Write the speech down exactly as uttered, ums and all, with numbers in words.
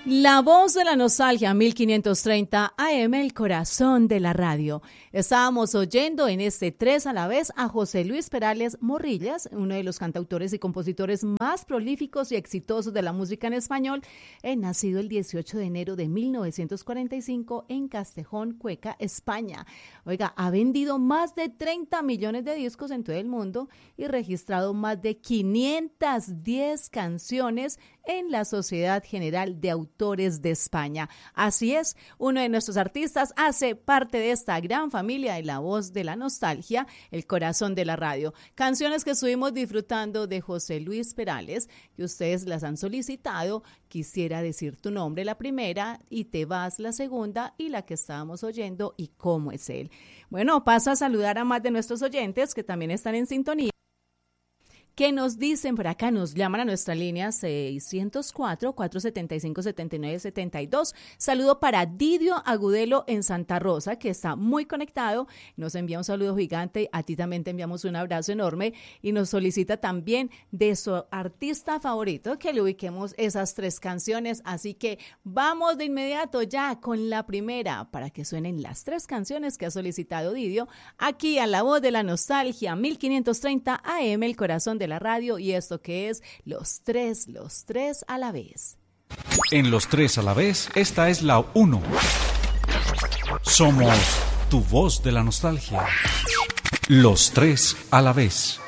La voz de la nostalgia, mil quinientos treinta A M, el corazón de la radio. Estábamos oyendo en este tres a la vez a José Luis Perales Morrillas, uno de los cantautores y compositores más prolíficos y exitosos de la música en español, eh, nacido el dieciocho de enero de mil novecientos cuarenta y cinco en Castejón, Cuenca, España. Oiga, ha vendido más de treinta millones de discos en todo el mundo y registrado más de quinientas diez canciones en la Sociedad General de Autores de España. Así es, uno de nuestros artistas hace parte de esta gran familia de la voz de la nostalgia, el corazón de la radio. Canciones que estuvimos disfrutando de José Luis Perales, que ustedes las han solicitado. Quisiera decir tu nombre la primera y te vas la segunda, y la que estábamos oyendo y cómo es él. Bueno, paso a saludar a más de nuestros oyentes que también están en sintonía. ¿Qué nos dicen por acá? Nos llaman a nuestra línea seiscientos cuatro, cuatrocientos setenta y cinco, setenta y nueve setenta y dos. Saludo para Didio Agudelo en Santa Rosa, que está muy conectado. Nos envía un saludo gigante. A ti también te enviamos un abrazo enorme. Y nos solicita también de su artista favorito que le ubiquemos esas tres canciones. Así que vamos de inmediato ya con la primera para que suenen las tres canciones que ha solicitado Didio aquí a La Voz de la Nostalgia, mil quinientos treinta A M, el corazón de la radio, y esto que es Los Tres, Los Tres a la Vez. En Los Tres a la Vez, esta es la uno. Somos tu voz de la nostalgia. Los Tres a la Vez.